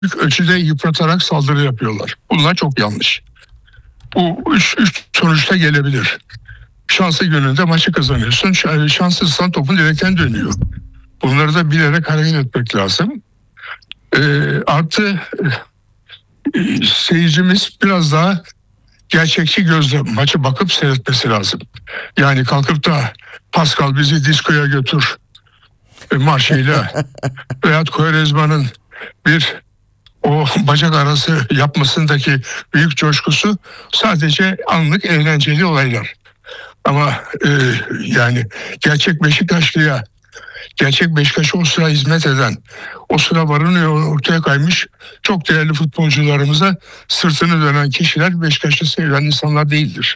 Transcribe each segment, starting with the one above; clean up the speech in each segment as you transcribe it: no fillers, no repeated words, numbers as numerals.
ölçüde yıpratarak saldırı yapıyorlar. Bunlar çok yanlış. Bu üç sonuçta gelebilir. Şanslı gününde maçı kazanıyorsun. Şanssızsan topun direkten dönüyor. Bunları da bilerek hareket etmek lazım. Artı seyircimiz biraz daha gerçekçi gözle maçı bakıp seyretmesi lazım. Yani kalkıp da Pascal bizi diskoya götür marşıyla veyahut Quaresma'nın o bacak arası yapmasındaki büyük coşkusu sadece anlık eğlenceli olaylar. Ama yani gerçek Beşiktaşlı'ya, gerçek Beşiktaş'a o sıra hizmet eden, o sıra varını ortaya kaymış çok değerli futbolcularımıza sırtını dönen kişiler Beşiktaş'ı seven insanlar değildir.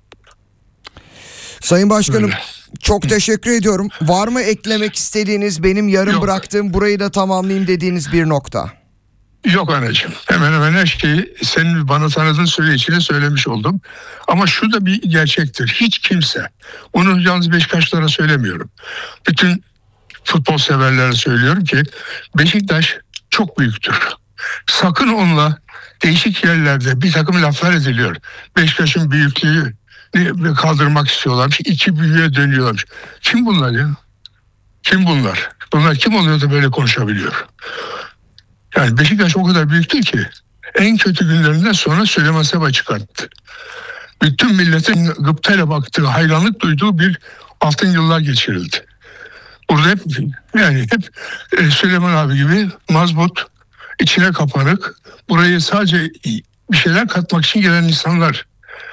Sayın Başkanım, Öyle. çok teşekkür ediyorum. Var mı eklemek istediğiniz, benim yarım bıraktığım, burayı da tamamlayayım dediğiniz bir nokta? Yok anneciğim. Hemen hemen her şeyi senin bana tanıdığın süre içinde söylemiş oldum. Ama şu da bir gerçektir. Hiç kimse, onu yalnız Beşiktaşlara söylemiyorum. Bütün futbol severlere söylüyorum ki Beşiktaş çok büyüktür. Sakın onunla değişik yerlerde bir takım laflar ediliyor. Beşiktaş'ın büyüklüğü kaldırmak istiyorlarmış. İki büyüğe dönüyorlarmış. Kim bunlar ya? Kim bunlar? Bunlar kim oluyor da böyle konuşabiliyor? Yani Beşiktaş o kadar büyüktü ki en kötü günlerinden sonra Süleyman Seba çıkarttı. Bütün milletin gıptayla baktığı, hayranlık duyduğu bir altın yıllar geçirildi. Burada hep Süleyman abi gibi mazbut, içine kapanık, burayı sadece bir şeyler katmak için gelen insanlar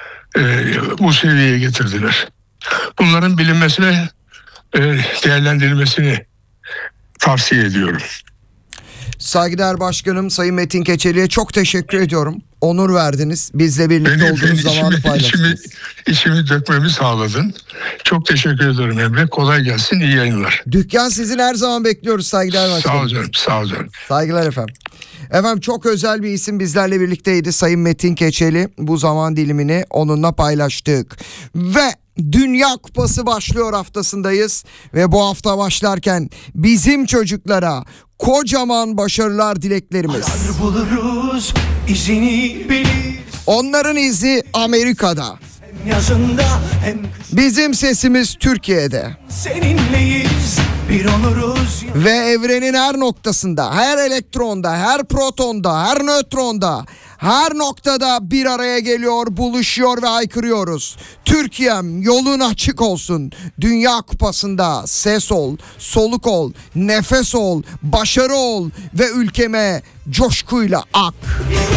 bu seviyeye getirdiler. Bunların bilinmesi ve değerlendirilmesini tavsiye ediyorum. Saygıdeğer Başkanım Sayın Metin Keçeli'ye çok teşekkür ediyorum. Onur verdiniz. Bizle birlikte olduğunuz zamanı paylaştınız. İçimi dökmemi sağladın. Çok teşekkür ederim Emre. Kolay gelsin. İyi yayınlar. Dükkan sizin, her zaman bekliyoruz saygıdeğer Başkanım. Sağ ol canım. Sağ ol canım. Saygılar efendim. Efendim, çok özel bir isim bizlerle birlikteydi. Sayın Metin Keçeli. Bu zaman dilimini onunla paylaştık. Ve Dünya Kupası başlıyor haftasındayız. Ve bu hafta başlarken bizim çocuklara kocaman başarılar dileklerimiz. Buluruz, izini biliriz. Onların izi Amerika'da. Hem yazında hem Bizim sesimiz Türkiye'de. seninleyiz, bir oluruz. Ve evrenin her noktasında, her elektronda, her protonda, her nötronda, her noktada bir araya geliyor, buluşuyor ve haykırıyoruz. Türkiye'm, yolun açık olsun. Dünya Kupası'nda ses ol, soluk ol, nefes ol, başarı ol ve ülkeme coşkuyla ak.